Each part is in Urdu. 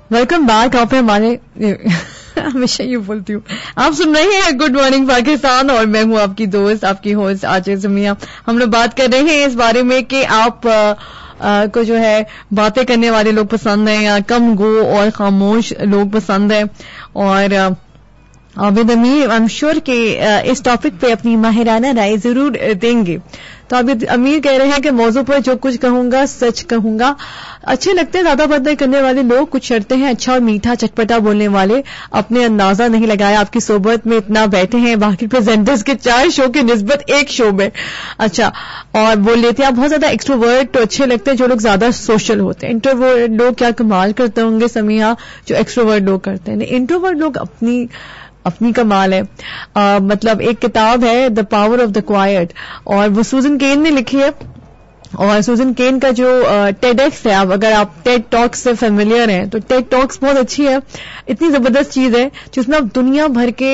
Welcome back. آپ ہمارے ہمیشہ یہ بولتی ہوں, آپ سن رہے ہیں گڈ مارننگ پاکستان اور میں ہوں آپ کی دوست, آپ کی ہوسٹ آج سمیہ. ہم لوگ بات کر رہے ہیں اس بارے میں کہ آپ کو جو ہے باتیں کرنے والے لوگ پسند ہیں یا کم گو اور خاموش لوگ پسند ہیں. اور عابد امیر آئی ایم شیور کہ اس ٹاپک پہ اپنی ماہرانہ رائے ضرور دیں گے. تو عابد امیر کہہ رہے ہیں کہ موضوع پر جو کچھ کہوں گا سچ کہوں گا. اچھے لگتے ہیں زیادہ باتیں کرنے والے لوگ, کچھ شرطیں ہیں اچھا اور میٹھا چٹپٹا بولنے والے. اپنے اندازہ نہیں لگایا آپ کی صحبت میں اتنا بیٹھے ہیں باقی پریزنٹرز کے 4 شو کی نسبت ایک شو میں. اچھا, اور بول لیتے ہیں آپ بہت زیادہ ایکسٹروورٹ تو اچھے لگتے ہیں جو لوگ زیادہ سوشل ہوتے ہیں. انٹروورٹ لوگ کیا کمال کرتے ہوں گے سمیہ جو ایکسٹروورٹ لوگ کرتے ہیں. انٹروورٹ لوگ اپنی کمال ہے. مطلب ایک کتاب ہے the power of the quite اور وہ سوزن کین نے لکھی ہے. اور سوزن کین کا جو ٹیڈ ایکس ہے, اگر آپ ٹیڈ ٹاکس سے فیملیئر ہیں تو ٹیڈ ٹاکس بہت اچھی ہے. اتنی زبردست چیز ہے جس میں آپ دنیا بھر کے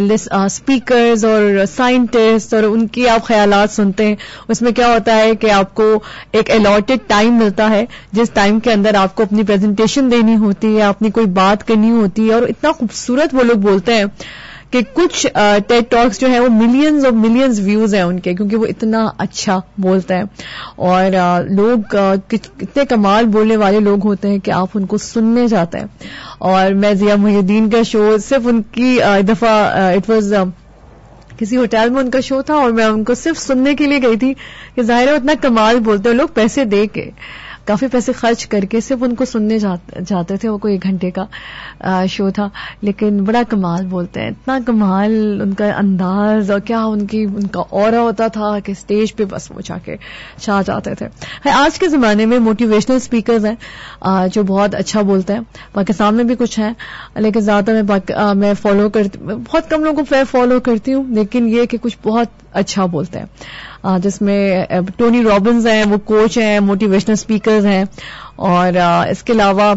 اسپیکرز اور سائنٹسٹ اور ان کی آپ خیالات سنتے ہیں. اس میں کیا ہوتا ہے کہ آپ کو ایک الاٹڈ ٹائم ملتا ہے جس ٹائم کے اندر آپ کو اپنی پریزنٹیشن دینی ہوتی ہے, اپنی کوئی بات کرنی ہوتی ہے. اور اتنا خوبصورت وہ لوگ بولتے ہیں کہ کچھ ٹیڈ ٹاکس جو ہیں وہ ملینز اور ملینز ویوز ہیں ان کے, کیونکہ وہ اتنا اچھا بولتا ہے. اور لوگ اتنے کمال بولنے والے لوگ ہوتے ہیں کہ آپ ان کو سننے جاتے ہیں. اور میں ضیاء محی الدین کا شو صرف ان کی دفعہ اٹ واز کسی ہوٹل میں ان کا شو تھا اور میں ان کو صرف سننے کے لیے گئی تھی کہ ظاہر ہے اتنا کمال بولتے ہیں. لوگ پیسے دے کے کافی پیسے خرچ کر کے صرف ان کو سننے جاتے تھے. وہ کوئی 1 گھنٹے کا شو تھا لیکن بڑا کمال بولتے ہیں, اتنا کمال ان کا انداز اور کیا ان کا اورا ہوتا تھا کہ اسٹیج پہ بس وہ جا کے چھا جاتے تھے. آج کے زمانے میں موٹیویشنل اسپیکرز ہیں جو بہت اچھا بولتے ہیں. پاکستان میں بھی کچھ ہیں لیکن زیادہ میں فالو کرتی, بہت کم لوگوں کو فالو کرتی ہوں, لیکن یہ کہ کچھ بہت اچھا بولتے ہیں. جس میں ٹونی رابنز ہیں, وہ کوچ ہیں, موٹیویشنل اسپیکرز ہیں. اور اس کے علاوہ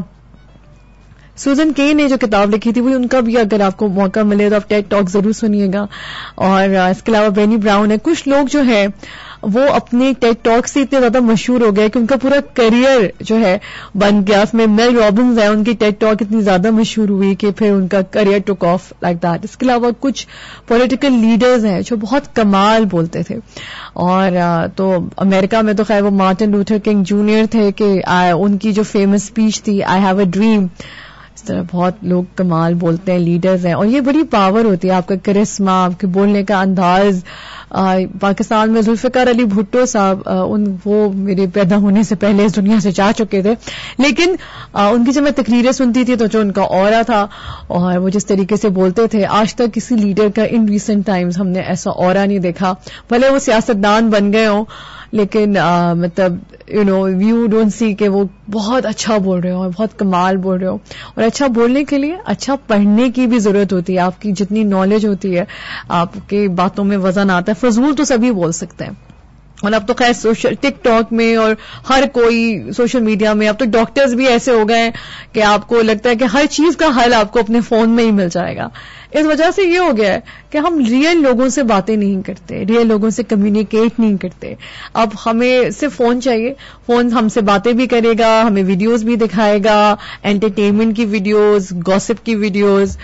سوزن کین نے جو کتاب لکھی تھی وہ ان کا بھی اگر آپ کو موقع ملے تو آپ ٹیڈ ٹاک ضرور سنیے گا. اور اس کے علاوہ برینی براؤن ہے. کچھ لوگ جو ہے وہ اپنے ٹیڈ ٹاک سے اتنے زیادہ مشہور ہو گئے کہ ان کا پورا کریئر جو ہے بن گیا. اس میں میل رابنز ہے, ان کی ٹیڈ ٹاک اتنی زیادہ مشہور ہوئی کہ پھر ان کا career tick of like that. اس کے علاوہ کچھ پولیٹیکل لیڈرز ہیں جو بہت کمال بولتے تھے. اور تو امریکہ میں تو خیر وہ مارٹن لوتھر کنگ جونیئر تھے کہ ان کی جو فیمس اسپیچ تھی آئی ہیو اے ڈریم. اس طرح بہت لوگ کمال بولتے ہیں, لیڈرز ہیں. اور یہ بڑی پاور ہوتی ہے, آپ کا کرسما, آپ کے بولنے کا انداز. پاکستان میں ذوالفقار علی بھٹو صاحب وہ میرے پیدا ہونے سے پہلے اس دنیا سے جا چکے تھے, لیکن ان کی جب میں تقریریں سنتی تھی تو جو ان کا اورا تھا اور وہ جس طریقے سے بولتے تھے, آج تک کسی لیڈر کا ان ریسنٹ ٹائمز ہم نے ایسا اورا نہیں دیکھا. بھلے وہ سیاستدان بن گئے ہوں لیکن مطلب ویو ڈونٹ سی کہ وہ بہت اچھا بول رہے ہو اور بہت کمال بول رہے ہو. اور اچھا بولنے کے لیے اچھا پڑھنے کی بھی ضرورت ہوتی ہے. آپ کی جتنی نالج ہوتی ہے آپ کے باتوں میں وزن آتا ہے. فضول تو سبھی بول سکتے ہیں. اور اب تو خیر سوشل ٹک ٹاک میں اور ہر کوئی سوشل میڈیا میں, اب تو ڈاکٹرز بھی ایسے ہو گئے ہیں کہ آپ کو لگتا ہے کہ ہر چیز کا حل آپ کو اپنے فون میں ہی مل جائے گا. اس وجہ سے یہ ہو گیا ہے کہ ہم ریئل لوگوں سے باتیں نہیں کرتے, ریئل لوگوں سے کمیونیکیٹ نہیں کرتے. اب ہمیں صرف فون چاہیے, فون ہم سے باتیں بھی کرے گا, ہمیں ویڈیوز بھی دکھائے گا, انٹرٹینمنٹ کی ویڈیوز, گوسپ کی ویڈیوز,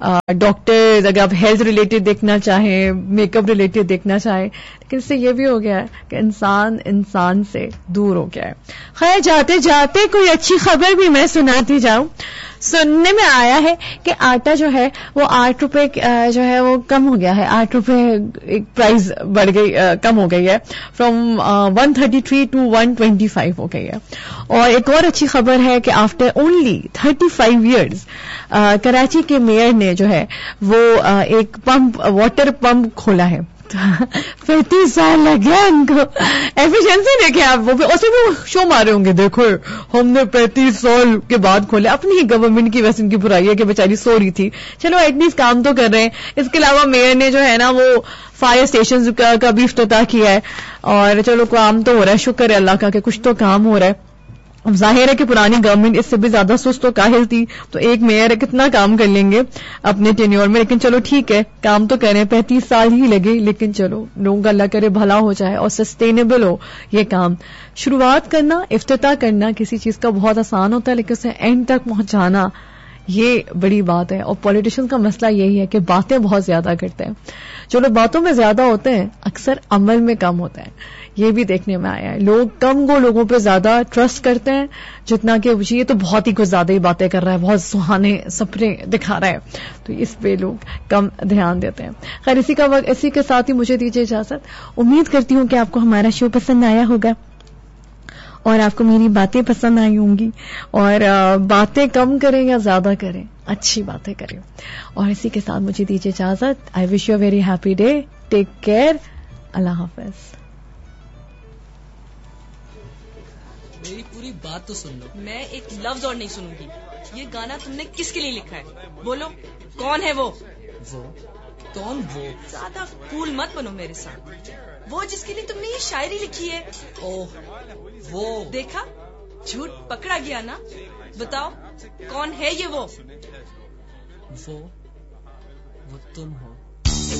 ڈاکٹرز اگر آپ ہیلتھ ریلیٹڈ دیکھنا چاہیں, میک اپ ریلیٹڈ دیکھنا چاہیں. لیکن اس سے یہ بھی ہو گیا ہے کہ انسان سے دور ہو گیا ہے. خیر جاتے جاتے کوئی اچھی خبر بھی میں سناتی جاؤں. سننے میں آیا ہے کہ آٹا جو ہے وہ 8 روپے جو ہے وہ کم ہو گیا ہے. 8 روپے ایک پرائز بڑھ گئی, کم ہو گئی ہے, فرام 133 to 125 ہو گئی ہے. اور ایک اور اچھی خبر ہے کہ آفٹر اونلی 35 ایئرز کراچی کے میئر نے جو ہے وہ ایک واٹر پمپ کھولا ہے. 35 سال لگے ان کو. ایفیشنسی دیکھیں آپ, وہ اس میں شو مارے ہوں گے, دیکھو ہم نے 35 سال کے بعد کھولے. اپنی ہی گورنمنٹ کی ویسے ان کی برائی ہے کہ بیچاری سو رہی تھی, چلو ایٹ لیسٹ کام تو کر رہے ہیں. اس کے علاوہ میئر نے جو ہے نا وہ فائر اسٹیشن کا بھی افتتاح کیا ہے. اور چلو کام تو ہو رہا ہے, شکر ہے اللہ کا کہ کچھ تو کام ہو رہا ہے. اب ظاہر ہے کہ پرانی گورنمنٹ اس سے بھی زیادہ سست و کاہل تھی, تو ایک میئر کتنا کام کر لیں گے اپنے ٹینیور میں, لیکن چلو ٹھیک ہے کام تو کریں, 35 سال ہی لگے, لیکن چلو لوگوں کا اللہ کرے بھلا ہو جائے اور سسٹینیبل ہو یہ کام. شروعات کرنا, افتتاح کرنا کسی چیز کا بہت آسان ہوتا ہے, لیکن اسے اینڈ تک پہنچانا یہ بڑی بات ہے. اور پولیٹیشین کا مسئلہ یہی ہے کہ باتیں بہت زیادہ کرتے ہیں. چلو باتوں میں زیادہ ہوتے ہیں, اکثر عمل میں کم ہوتا ہے, یہ بھی دیکھنے میں آیا ہے. لوگ کم کو لوگوں پہ زیادہ ٹرسٹ کرتے ہیں جتنا کہ یہ تو بہت ہی کچھ زیادہ ہی باتیں کر رہا ہے, بہت سہانے سپنے دکھا رہا ہے, تو اس پہ لوگ کم دھیان دیتے ہیں. خیر اسی کے ساتھ ہی مجھے دیجیے اجازت. امید کرتی ہوں کہ آپ کو ہمارا شو پسند آیا ہوگا اور آپ کو میری باتیں پسند آئی ہوں گی, اور باتیں کم کریں یا زیادہ کریں, اچھی باتیں کریں. اور اسی کے ساتھ مجھے دیجیے اجازت. آئی wish you a very happy day. Take care. اللہ حافظ. میری پوری بات تو سن لو. میں ایک لفظ اور نہیں سنوں گی. یہ گانا تم نے کس کے لیے لکھا ہے؟ بولو کون ہے وہ کون وہ؟ زیادہ پھول مت بنو میرے ساتھ. وہ جس کے لیے تم نے یہ شاعری لکھی ہے. اوہ وہ دیکھا, جھوٹ پکڑا گیا نا. بتاؤ کون ہے یہ وہ تم ہو.